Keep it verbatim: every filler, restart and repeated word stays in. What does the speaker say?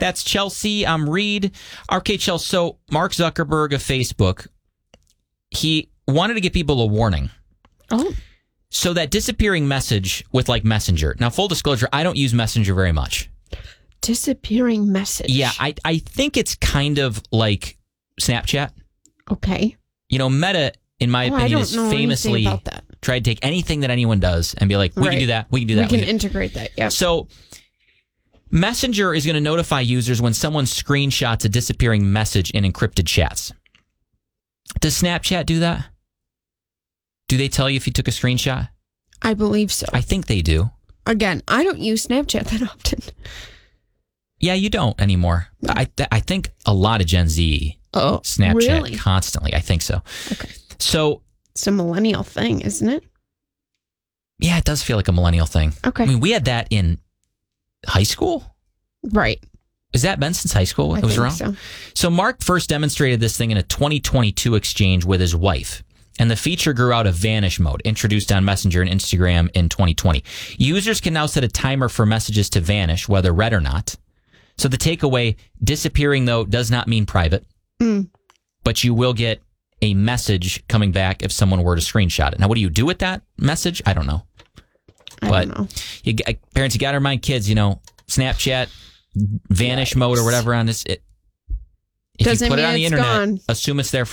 That's Chelsea. I'm Reed. Okay, Chelsea. So Mark Zuckerberg of Facebook, he wanted to give people a warning. Oh. So that disappearing message with like Messenger. Now, full disclosure, I don't use Messenger very much. Disappearing message. Yeah, I, I think it's kind of like Snapchat. Okay. You know, Meta, in my oh, opinion, I is don't know famously about that. tried to take anything that anyone does and be like, we right. can do that, we can do that. We can we can integrate that, yeah. So Messenger is going to notify users when someone screenshots a disappearing message in encrypted chats. Does Snapchat do that? Do they tell you if you took a screenshot? I believe so. I think they do. Again, I don't use Snapchat that often. Yeah, you don't anymore. Yeah. I th- I think a lot of Gen Z oh, Snapchat really? constantly. I think so. Okay. So it's a millennial thing, isn't it? Yeah, it does feel like a millennial thing. Okay. I mean, we had that in high school. Right. Has that been since high school? I it was think around. So. so Mark first demonstrated this thing in a twenty twenty-two exchange with his wife. And the feature grew out of Vanish mode, introduced on Messenger and Instagram in twenty twenty. Users can now set a timer for messages to vanish, whether read or not. So the takeaway, disappearing, though, does not mean private. Mm. But you will get a message coming back if someone were to screenshot it. Now, what do you do with that message? I don't know. I but don't know. You, parents, you got to remind kids, you know, Snapchat, Vanish Yikes. mode or whatever on this. It, if Doesn't you put it mean on the it's internet, gone. assume it's there for